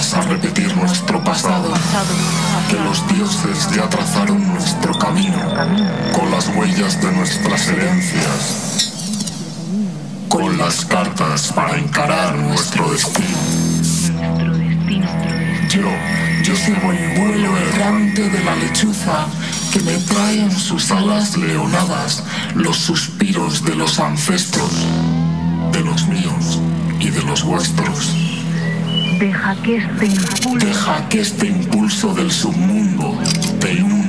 vas a repetir nuestro pasado, que los dioses ya trazaron nuestro camino, con las huellas de nuestras herencias, con las cartas para encarar nuestro destino. Yo sigo el vuelo errante de la lechuza que me trae en sus alas leonadas los suspiros de los ancestros, de los míos y de los vuestros. Deja que este impulso del submundo te inunde